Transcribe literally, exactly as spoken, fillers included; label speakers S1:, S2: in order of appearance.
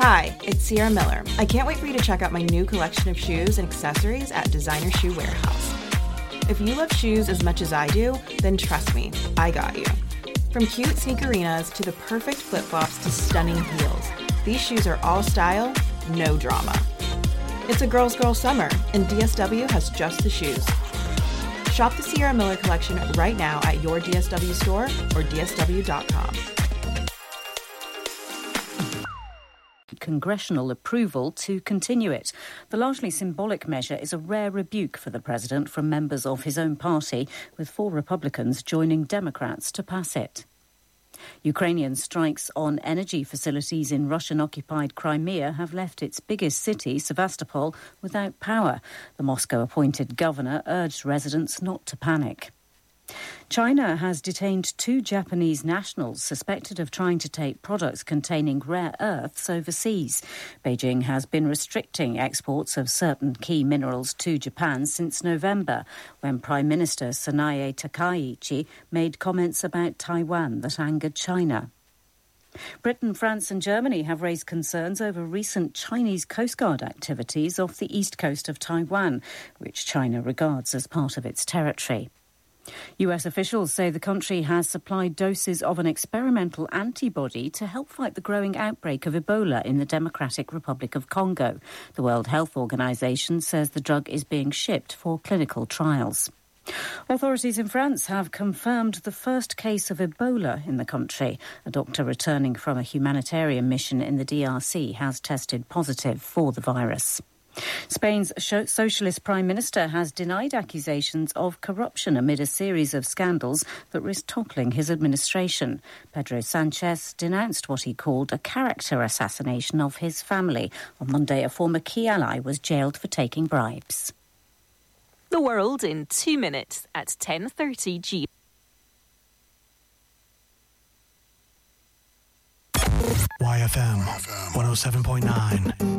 S1: Hi, it's Sierra Miller. I can't wait for you to check out my new collection of shoes and accessories at Designer Shoe Warehouse. If you love shoes as much as I do, then trust me, I got you. From cute sneakerinas to the perfect flip-flops to stunning heels, these shoes are all style, no drama. It's a girl's girl summer, and D S W has just the shoes. Shop the Sierra Miller collection right now at your D S W store or D S W dot com.
S2: Congressional approval to continue it. The largely symbolic measure is a rare rebuke for the president from members of his own party, with four Republicans joining Democrats to pass it. Ukrainian strikes on energy facilities in Russian-occupied Crimea have left its biggest city, Sevastopol, without power. The Moscow-appointed governor urged residents not to panic. China has detained two Japanese nationals suspected of trying to take products containing rare earths overseas. Beijing has been restricting exports of certain key minerals to Japan since November, when Prime Minister Sanae Takaichi made comments about Taiwan that angered China. Britain, France and Germany have raised concerns over recent Chinese Coast Guard activities off the east coast of Taiwan, which China regards as part of its territory. U S officials say the country has supplied doses of an experimental antibody to help fight the growing outbreak of Ebola in the Democratic Republic of Congo. The World Health Organization says the drug is being shipped for clinical trials. Authorities in France have confirmed the first case of Ebola in the country. A doctor returning from a humanitarian mission in the D R C has tested positive for the virus. Spain's socialist prime minister has denied accusations of corruption amid a series of scandals that risk toppling his administration. Pedro Sanchez denounced what he called a character assassination of his family. On Monday, a former key ally was jailed for taking bribes.
S3: The world in two minutes at ten thirty G.
S4: Y F M one oh seven point nine.